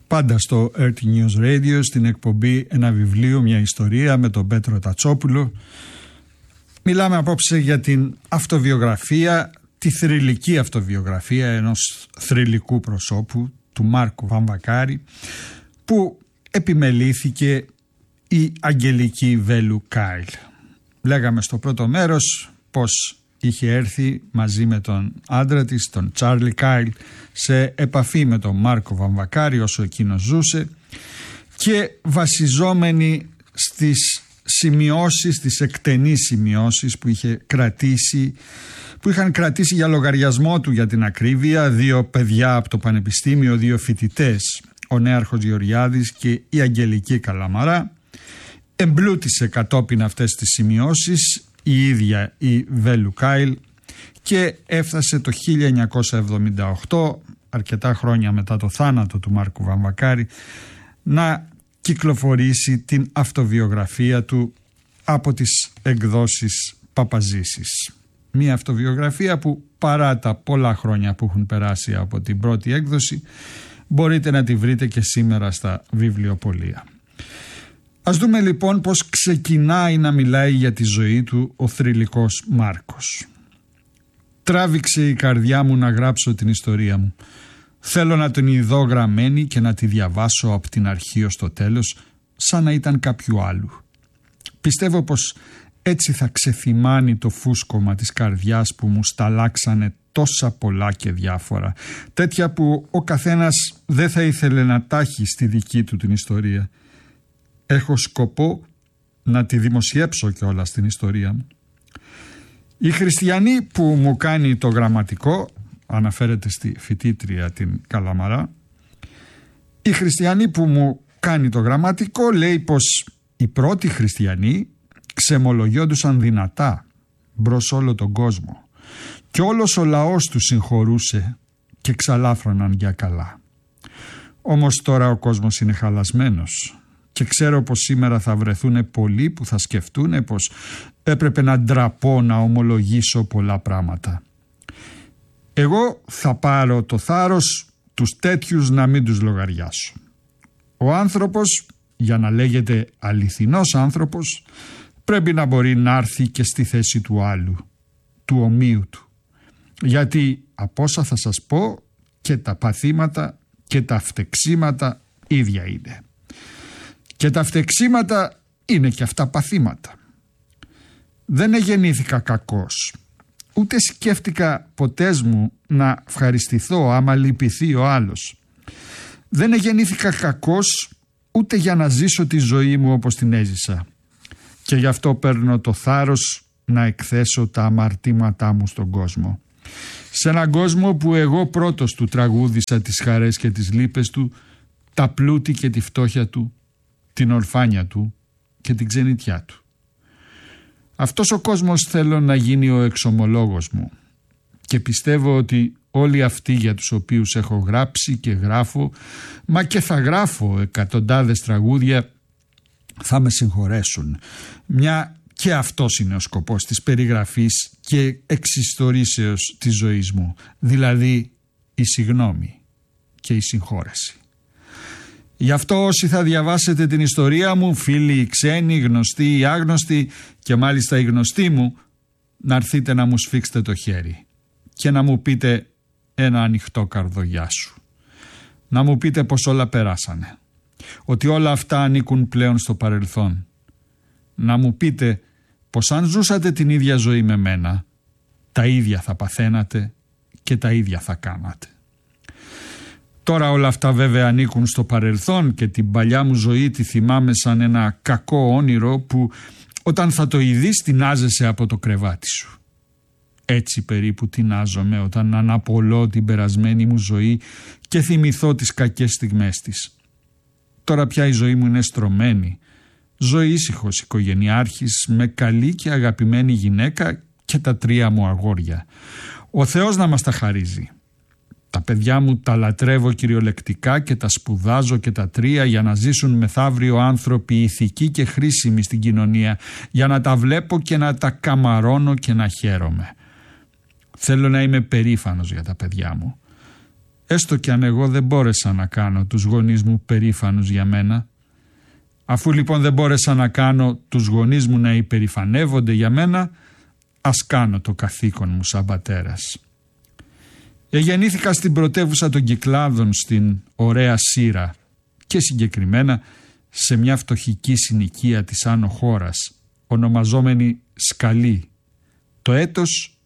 Πάντα στο RT News Radio, στην εκπομπή «Ένα βιβλίο, μια ιστορία» με τον Πέτρο Τατσόπουλο. Μιλάμε απόψε για την αυτοβιογραφία, τη θρυλική αυτοβιογραφία ενός θρυλικού προσώπου, του Μάρκου Βαμβακάρη, που επιμελήθηκε η Αγγελική Βέλου Κάιλ. Λέγαμε στο πρώτο μέρος πως είχε έρθει μαζί με τον άντρα της, τον Τσάρλι Κάιλ, σε επαφή με τον Μάρκο Βαμβακάρη όσο εκείνος ζούσε, και βασιζόμενοι στις σημειώσεις, τις εκτενείς σημειώσεις που είχαν κρατήσει για λογαριασμό του, για την ακρίβεια, 2 παιδιά από το Πανεπιστήμιο, 2 φοιτητές, ο Νέαρχος Γεωργιάδης και η Αγγελική Καλαμαρά. Εμπλούτησε κατόπιν αυτές τις σημειώσεις η ίδια η Βέλου Κάιλ και έφτασε το 1978, αρκετά χρόνια μετά το θάνατο του Μάρκου Βαμβακάρη, να κυκλοφορήσει την αυτοβιογραφία του από τις εκδόσεις Παπαζήσης. Μια αυτοβιογραφία που, παρά τα πολλά χρόνια που έχουν περάσει από την πρώτη έκδοση, μπορείτε να τη βρείτε και σήμερα στα βιβλιοπωλεία. Ας δούμε λοιπόν πως ξεκινάει να μιλάει για τη ζωή του ο θρυλικός Μάρκος. «Τράβηξε η καρδιά μου να γράψω την ιστορία μου. Θέλω να την ειδώ γραμμένη και να τη διαβάσω από την αρχή ως το τέλος, σαν να ήταν κάποιου άλλου. Πιστεύω πως έτσι θα ξεθυμάνει το φούσκωμα της καρδιάς που μου σταλάξανε τόσα πολλά και διάφορα, τέτοια που ο καθένας δεν θα ήθελε να τάχει στη δική του την ιστορία. Έχω σκοπό να τη δημοσιεύσω κιόλας την ιστορία μου. Η χριστιανή που μου κάνει το γραμματικό», αναφέρεται στη φοιτήτρια την Καλαμαρά, «η χριστιανή που μου κάνει το γραμματικό λέει πως οι πρώτοι χριστιανοί ξεμολογιόντουσαν δυνατά μπρος όλο τον κόσμο και όλος ο λαός τους συγχωρούσε και ξαλάφρωναν για καλά. Όμως τώρα ο κόσμος είναι χαλασμένος και ξέρω πως σήμερα θα βρεθούν πολλοί που θα σκεφτούν πως έπρεπε να ντραπώ να ομολογήσω πολλά πράγματα. Εγώ θα πάρω το θάρρος τους τέτοιους να μην τους λογαριάσω. Ο άνθρωπος, για να λέγεται αληθινός άνθρωπος, πρέπει να μπορεί να έρθει και στη θέση του άλλου, του ομοίου του. Γιατί από όσα θα σας πω, και τα παθήματα και τα φτεξίματα ίδια είναι. Και τα φτεξίματα είναι και αυτά παθήματα. Δεν γεννήθηκα κακός. Ούτε σκέφτηκα ποτέ μου να ευχαριστηθώ άμα λυπηθεί ο άλλος. Δεν γεννήθηκα κακός ούτε για να ζήσω τη ζωή μου όπως την έζησα. Και γι' αυτό παίρνω το θάρρος να εκθέσω τα αμαρτήματά μου στον κόσμο. Σε έναν κόσμο που εγώ πρώτος του τραγούδισα τις χαρές και τις λύπες του, τα πλούτη και τη φτώχεια του, την ορφάνια του και την ξενιτιά του. Αυτός ο κόσμος θέλω να γίνει ο εξομολόγος μου και πιστεύω ότι όλοι αυτοί για τους οποίους έχω γράψει και γράφω, μα και θα γράφω εκατοντάδες τραγούδια, θα με συγχωρέσουν, μια και αυτός είναι ο σκοπός της περιγραφής και εξιστορήσεως της ζωής μου, δηλαδή η συγνώμη και η συγχώρεση. Γι' αυτό όσοι θα διαβάσετε την ιστορία μου, φίλοι οι ξένοι, γνωστοί ή άγνωστοι, και μάλιστα οι γνωστοί μου, να έρθετε να μου σφίξετε το χέρι και να μου πείτε ένα ανοιχτό καρδογιά σου. Να μου πείτε πως όλα περάσανε, ότι όλα αυτά ανήκουν πλέον στο παρελθόν. Να μου πείτε πως αν ζούσατε την ίδια ζωή με μένα, τα ίδια θα παθαίνατε και τα ίδια θα κάνατε. Τώρα όλα αυτά βέβαια ανήκουν στο παρελθόν και την παλιά μου ζωή τη θυμάμαι σαν ένα κακό όνειρο που όταν θα το ειδείς τεινάζεσαι από το κρεβάτι σου. Έτσι περίπου τεινάζομαι όταν αναπολώ την περασμένη μου ζωή και θυμηθώ τις κακές στιγμές της. Τώρα πια η ζωή μου είναι στρωμένη. Ζω ήσυχος οικογενειάρχης με καλή και αγαπημένη γυναίκα και τα 3 μου αγόρια. Ο Θεός να μας τα χαρίζει. Τα παιδιά μου τα λατρεύω κυριολεκτικά και τα σπουδάζω και τα 3 για να ζήσουν μεθαύριο άνθρωποι ηθικοί και χρήσιμοι στην κοινωνία, για να τα βλέπω και να τα καμαρώνω και να χαίρομαι. Θέλω να είμαι περήφανος για τα παιδιά μου. έστω κι αν εγώ δεν μπόρεσα να κάνω τους γονείς μου περήφανους για μένα. Αφού λοιπόν δεν μπόρεσα να κάνω τους γονείς μου να υπερηφανεύονται για μένα, ας κάνω το καθήκον μου σαν πατέρας. Γεννήθηκα στην πρωτεύουσα των Κυκλάδων, στην ωραία Σύρα, και συγκεκριμένα σε μια φτωχική συνοικία της άνω χώρας, ονομαζόμενη Σκαλή, το έτος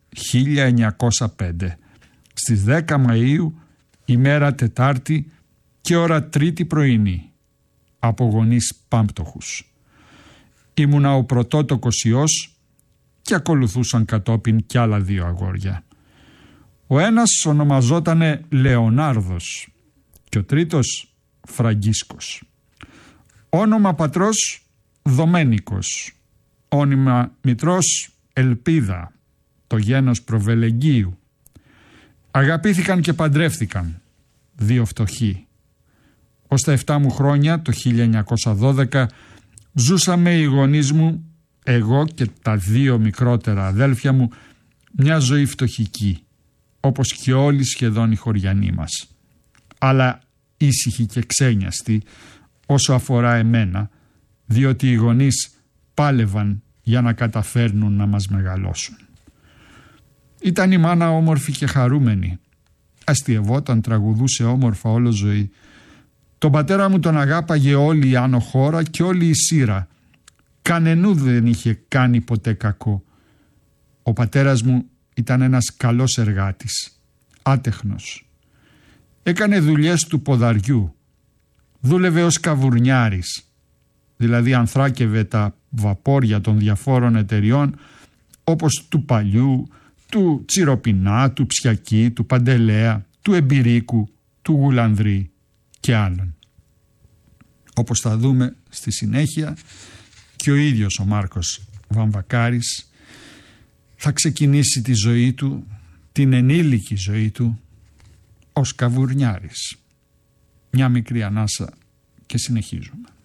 1905, στις 10 Μαΐου, ημέρα Τετάρτη και ώρα Τρίτη πρωινή, από γονείς πάμπτωχους. Ήμουνα ο πρωτότοκος ιός και ακολουθούσαν κατόπιν κι άλλα 2 αγόρια. Ο ένας ονομαζότανε Λεωνάρδος και ο τρίτος Φραγκίσκος. Όνομα πατρός Δομένικος, όνομα μητρός Ελπίδα, το γένος Προβελεγγίου. Αγαπήθηκαν και παντρεύτηκαν, 2 φτωχοί. Ως τα 7 μου χρόνια, το 1912, ζούσαμε οι γονείς μου, εγώ και τα 2 μικρότερα αδέλφια μου, μια ζωή φτωχική, όπως και όλοι σχεδόν οι χωριανοί μας. Αλλά ήσυχη και ξένιαστη όσο αφορά εμένα, διότι οι γονείς πάλευαν για να καταφέρνουν να μας μεγαλώσουν. Ήταν η μάνα όμορφη και χαρούμενη. Αστιευόταν, τραγουδούσε όμορφα όλο ζωή. Τον πατέρα μου τον αγάπαγε όλη η άνω χώρα και όλη η Σύρα. Κανενού δεν είχε κάνει ποτέ κακό. Ο πατέρας μου ήταν ένας καλός εργάτης, άτεχνος. Έκανε δουλειές του ποδαριού. Δούλευε ως καβουρνιάρης, δηλαδή ανθράκευε τα βαπόρια των διαφόρων εταιριών, όπως του Παλιού, του Τσιροπινά, του Ψιακή, του Παντελέα, του Εμπειρίκου, του Γουλανδρή και άλλων. Όπως θα δούμε στη συνέχεια, και ο ίδιος ο Μάρκος Βαμβακάρης θα ξεκινήσει τη ζωή του, την ενήλικη ζωή του, ως καβουρνιάρης. Μια μικρή ανάσα και συνεχίζουμε.